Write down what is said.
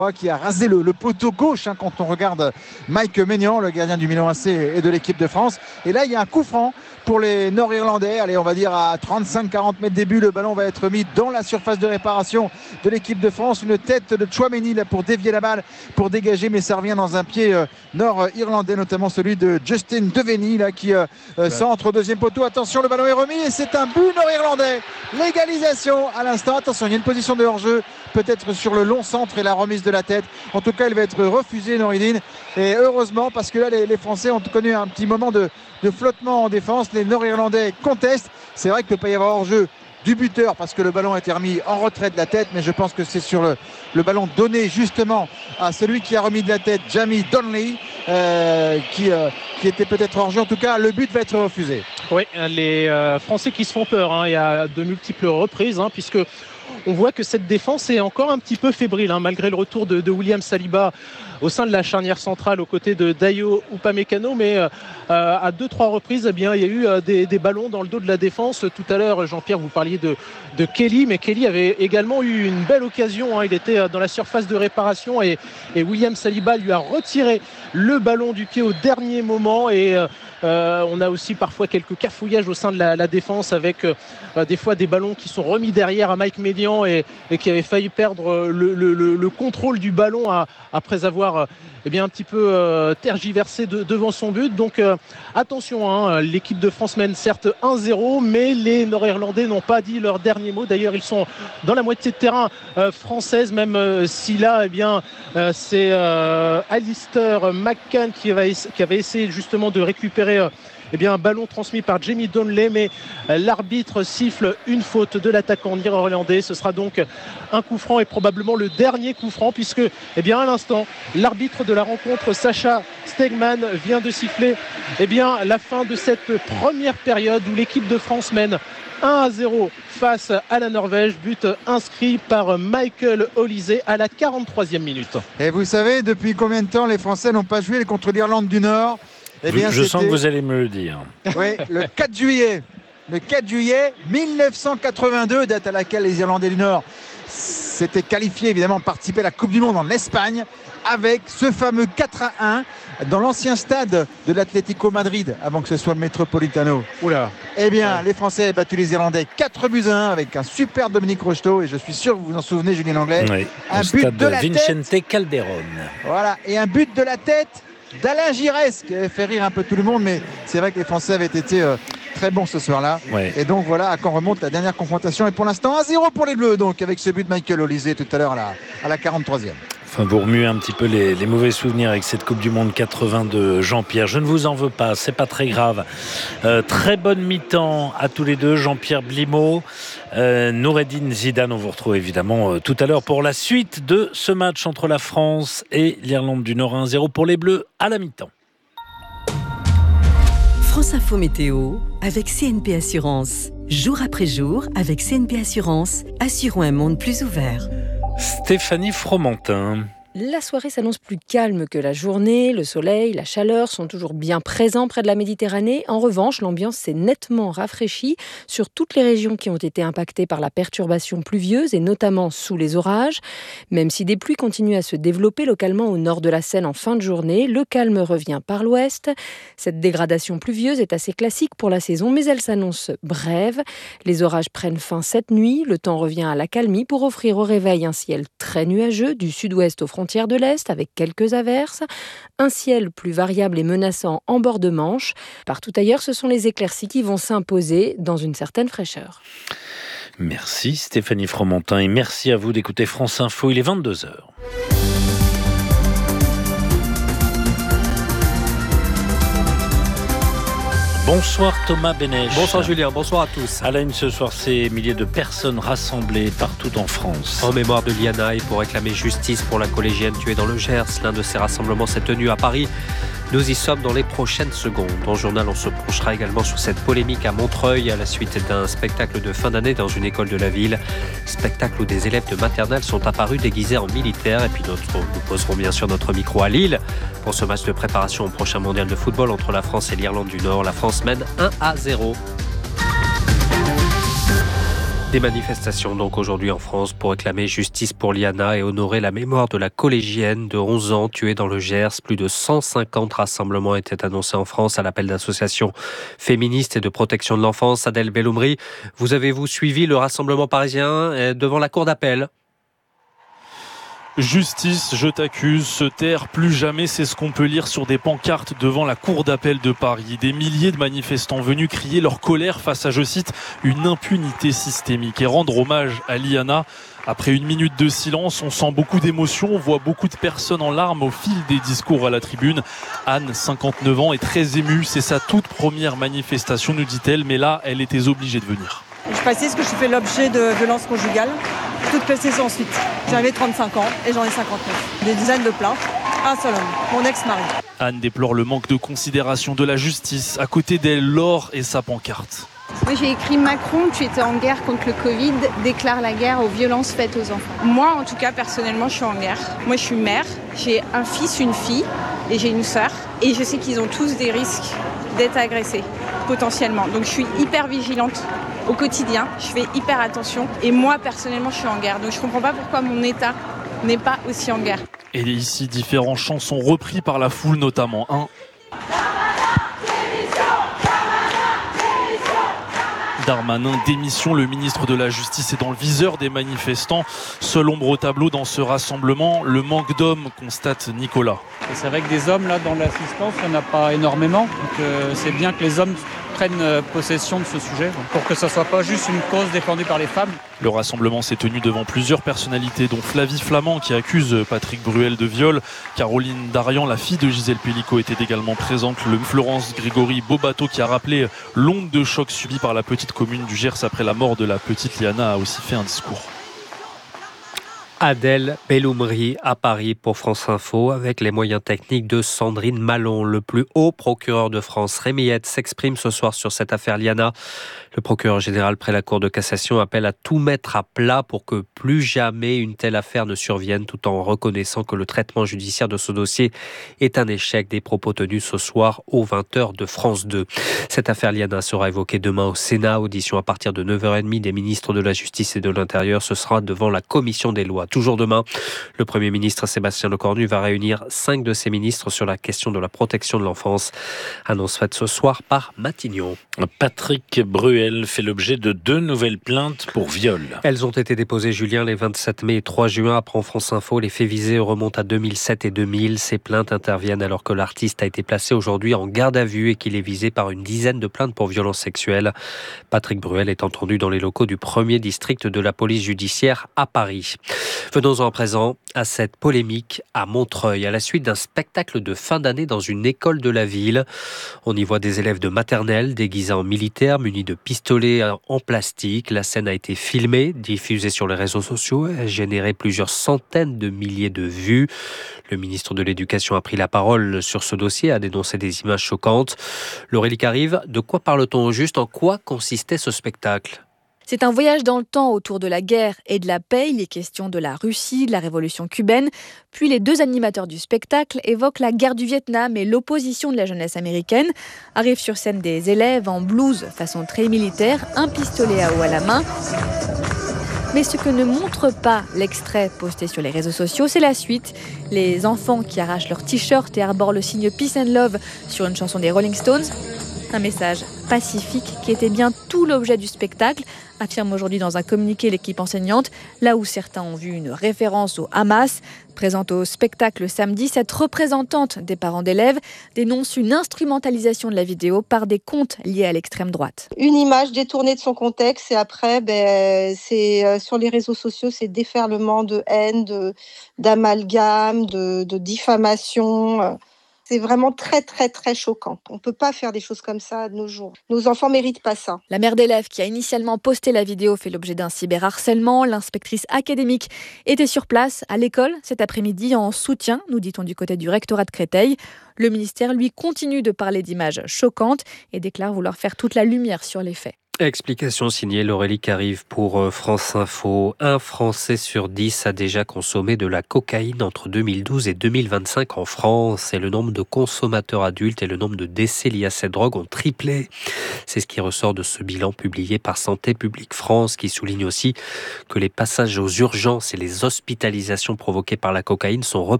qui a rasé le poteau gauche quand on regarde Mike Maignan, le gardien du Milan AC et de l'équipe de France. Et là, il y a un coup franc pour les Nord-Irlandais. Allez, on va dire à 35-40 mètres des buts, le ballon va être mis dans la surface de réparation de l'équipe de France. Une tête de Tchouaméni là, pour dévier la balle, pour dégager, mais ça revient dans un pied nord-irlandais, notamment celui de Justin Devaney là, qui centre au deuxième poteau. Attention, le ballon est remis et c'est un but nord-irlandais. L'égalisation à l'instant. Attention, il y a une position de hors-jeu, peut-être sur le long centre et la remise de la tête. En tout cas, il va être refusé, Noureddine. Et heureusement, parce que là, les Français ont connu un petit moment de flottement en défense. Les Nord-Irlandais contestent. C'est vrai qu'il ne peut pas y avoir hors-jeu du buteur parce que le ballon a été remis en retrait de la tête, mais je pense que c'est sur le ballon donné justement à celui qui a remis de la tête, Jamie Donnelly, qui était peut-être hors-jeu. En tout cas, le but va être refusé. Oui, les Français qui se font peur, il y a de multiples reprises, puisque on voit que cette défense est encore un petit peu fébrile, malgré le retour de William Saliba au sein de la charnière centrale aux côtés de Dayo Upamecano, mais à 2-3 reprises, il y a eu des ballons dans le dos de la défense. Tout à l'heure, Jean-Pierre, vous parliez de Kelly, mais Kelly avait également eu une belle occasion. Il était dans la surface de réparation et William Saliba lui a retiré le ballon du pied au dernier moment. Et on a aussi parfois quelques cafouillages au sein de la défense avec des fois des ballons qui sont remis derrière à Mike Maignan et qui avait failli perdre le contrôle du ballon après avoir un petit peu tergiversé devant son but. Donc attention, l'équipe de France mène certes 1-0, mais les Nord-Irlandais n'ont pas dit leur dernier mot. D'ailleurs, ils sont dans la moitié de terrain française, même si là c'est Alistair McCann qui avait essayé justement de récupérer un ballon transmis par Jamie Donnelly, mais l'arbitre siffle une faute de l'attaquant néerlandais. Ce sera donc un coup franc et probablement le dernier coup franc, puisque à l'instant, l'arbitre de la rencontre, Sacha Stegman, vient de siffler la fin de cette première période où l'équipe de France mène 1-0 face à la Norvège, but inscrit par Michael Olise à la 43e minute. Et vous savez depuis combien de temps les Français n'ont pas joué contre l'Irlande du Nord? Je sens que vous allez me le dire. Oui, le 4 juillet. Le 4 juillet 1982, date à laquelle les Irlandais du Nord s'étaient qualifiés, évidemment, participer à la Coupe du Monde en Espagne, avec ce fameux 4-1 dans l'ancien stade de l'Atlético Madrid, avant que ce soit le Metropolitano. Oula. Les Français ont battu les Irlandais 4-1 avec un super Dominique Rocheteau, et je suis sûr que vous vous en souvenez, Julien Langlais. Oui, un but but de la Vicente tête. Calderon. Voilà, et un but de la tête d'Alain Giresse, qui avait fait rire un peu tout le monde, mais c'est vrai que les Français avaient été très bons ce soir-là. Ouais. Et donc voilà à quand remonte la dernière confrontation. Et pour l'instant 1-0 pour les Bleus, donc avec ce but de Michael Olise tout à l'heure à la 43e. Enfin, vous remuez un petit peu les mauvais souvenirs avec cette Coupe du Monde 82, Jean-Pierre. Je ne vous en veux pas, c'est pas très grave. Très bonne mi-temps à tous les deux, Jean-Pierre Blimaud, Noureddine Zidane. On vous retrouve évidemment tout à l'heure pour la suite de ce match entre la France et l'Irlande du Nord. 1-0 pour les Bleus à la mi-temps. France Info Météo avec CNP Assurance. Jour après jour, avec CNP Assurance, assurons un monde plus ouvert. Stéphanie Fromentin. La soirée s'annonce plus calme que la journée. Le soleil, la chaleur sont toujours bien présents près de la Méditerranée. En revanche, l'ambiance s'est nettement rafraîchie sur toutes les régions qui ont été impactées par la perturbation pluvieuse et notamment sous les orages. Même si des pluies continuent à se développer localement au nord de la Seine en fin de journée, le calme revient par l'ouest. Cette dégradation pluvieuse est assez classique pour la saison, mais elle s'annonce brève. Les orages prennent fin cette nuit. Le temps revient à l'accalmie pour offrir au réveil un ciel très nuageux du sud-ouest aux frontières de l'Est avec quelques averses, un ciel plus variable et menaçant en bord de Manche. Partout ailleurs, ce sont les éclaircies qui vont s'imposer dans une certaine fraîcheur. Merci Stéphanie Fromentin et merci à vous d'écouter France Info, il est 22h. Bonsoir Thomas Benech. Bonsoir Julien, bonsoir à tous. À la une ce soir, ces milliers de personnes rassemblées partout en France. En mémoire de Liana et pour réclamer justice pour la collégienne tuée dans le Gers. L'un de ces rassemblements s'est tenu à Paris. Nous y sommes dans les prochaines secondes. Dans le journal, on se penchera également sur cette polémique à Montreuil à la suite d'un spectacle de fin d'année dans une école de la ville. Spectacle où des élèves de maternelle sont apparus déguisés en militaires. Et puis nous poserons bien sûr notre micro à Lille pour ce match de préparation au prochain mondial de football entre la France et l'Irlande du Nord. La France mène 1-0. Des manifestations donc aujourd'hui en France pour réclamer justice pour Liana et honorer la mémoire de la collégienne de 11 ans tuée dans le Gers. Plus de 150 rassemblements étaient annoncés en France à l'appel d'associations féministes et de protection de l'enfance. Adèle Belloumri, vous suivi le rassemblement parisien devant la cour d'appel? Justice, je t'accuse, se taire plus jamais, c'est ce qu'on peut lire sur des pancartes devant la cour d'appel de Paris. Des milliers de manifestants venus crier leur colère face à, je cite, une impunité systémique et rendre hommage à Liana. Après une minute de silence, on sent beaucoup d'émotions, on voit beaucoup de personnes en larmes au fil des discours à la tribune. Anne, 59 ans, est très émue, c'est sa toute première manifestation, nous dit-elle, mais là, elle était obligée de venir. Je précise que j'ai fait l'objet de violences conjugales, toutes placées sans suite. J'avais 35 ans et j'en ai 59. Des dizaines de plaintes, un seul homme, mon ex-mari. Anne déplore le manque de considération de la justice. À côté d'elle, Laure et sa pancarte. Moi j'ai écrit Macron, tu étais en guerre contre le Covid, déclare la guerre aux violences faites aux enfants. Moi en tout cas personnellement je suis en guerre. Moi je suis mère, j'ai un fils, une fille et j'ai une sœur. Et je sais qu'ils ont tous des risques d'être agressés potentiellement. Donc je suis hyper vigilante au quotidien, je fais hyper attention. Et moi personnellement je suis en guerre. Donc je comprends pas pourquoi mon État n'est pas aussi en guerre. Et ici différents chants sont repris par la foule, notamment un. Darmanin, démission, le ministre de la Justice est dans le viseur des manifestants. Seule ombre au tableau dans ce rassemblement, le manque d'hommes, constate Nicolas. Et c'est vrai que des hommes là dans l'assistance, il n'y en a pas énormément. Donc c'est bien que les hommes prennent possession de ce sujet pour que ça ne soit pas juste une cause défendue par les femmes. Le rassemblement s'est tenu devant plusieurs personnalités, dont Flavie Flament qui accuse Patrick Bruel de viol. Caroline Darian, la fille de Gisèle Pellicot, était également présente. Le Florence Grégory Bobato qui a rappelé l'onde de choc subie par la petite commune du Gers après la mort de la petite Liana a aussi fait un discours. Adèle Belloumri à Paris pour France Info avec les moyens techniques de Sandrine Malon. Le plus haut procureur de France, Rémi Hett, s'exprime ce soir sur cette affaire Liana. Le procureur général près la Cour de cassation appelle à tout mettre à plat pour que plus jamais une telle affaire ne survienne, tout en reconnaissant que le traitement judiciaire de ce dossier est un échec. Des propos tenus ce soir aux 20h de France 2. Cette affaire Liana sera évoquée demain au Sénat. Audition à partir de 9h30 des ministres de la Justice et de l'Intérieur. Ce sera devant la Commission des lois. Toujours demain, le Premier ministre Sébastien Lecornu va réunir 5 de ses ministres sur la question de la protection de l'enfance. Annonce faite ce soir par Matignon. Patrick Bruel fait l'objet de 2 nouvelles plaintes pour viol. Elles ont été déposées, Julien, les 27 mai et 3 juin. Apprend France Info, les faits visés remontent à 2007 et 2000. Ces plaintes interviennent alors que l'artiste a été placé aujourd'hui en garde à vue et qu'il est visé par une dizaine de plaintes pour violences sexuelles. Patrick Bruel est entendu dans les locaux du 1er district de la police judiciaire à Paris. Venons-en à présent à cette polémique à Montreuil, à la suite d'un spectacle de fin d'année dans une école de la ville. On y voit des élèves de maternelle déguisés en militaires, munis de pistolets en plastique. La scène a été filmée, diffusée sur les réseaux sociaux et a généré plusieurs centaines de milliers de vues. Le ministre de l'Éducation a pris la parole sur ce dossier, a dénoncé des images choquantes. Laurélie Carive, de quoi parle-t-on au juste? En quoi consistait ce spectacle? C'est un voyage dans le temps autour de la guerre et de la paix. Il est question de la Russie, de la révolution cubaine. Puis les 2 animateurs du spectacle évoquent la guerre du Vietnam et l'opposition de la jeunesse américaine. Arrivent sur scène des élèves en blouse, façon très militaire, un pistolet à eau à la main. Mais ce que ne montre pas l'extrait posté sur les réseaux sociaux, c'est la suite. Les enfants qui arrachent leur t-shirt et arborent le signe Peace and Love sur une chanson des Rolling Stones. Un message pacifique qui était bien tout l'objet du spectacle, affirme aujourd'hui dans un communiqué l'équipe enseignante, là où certains ont vu une référence au Hamas. Présente au spectacle samedi, cette représentante des parents d'élèves dénonce une instrumentalisation de la vidéo par des comptes liés à l'extrême droite. Une image détournée de son contexte et après, c'est sur les réseaux sociaux, c'est déferlement de haine, d'amalgame, de diffamation. C'est vraiment très, très, très choquant. On ne peut pas faire des choses comme ça de nos jours. Nos enfants ne méritent pas ça. La mère d'élève qui a initialement posté la vidéo fait l'objet d'un cyberharcèlement. L'inspectrice académique était sur place à l'école cet après-midi en soutien, nous dit-on du côté du rectorat de Créteil. Le ministère, lui, continue de parler d'images choquantes et déclare vouloir faire toute la lumière sur les faits. Explication signée Laurélie Carive pour France Info. Un Français sur 10 a déjà consommé de la cocaïne entre 2012 et 2025 en France. Et le nombre de consommateurs adultes et le nombre de décès liés à cette drogue ont triplé. C'est ce qui ressort de ce bilan publié par Santé publique France, qui souligne aussi que les passages aux urgences et les hospitalisations provoquées par la cocaïne sont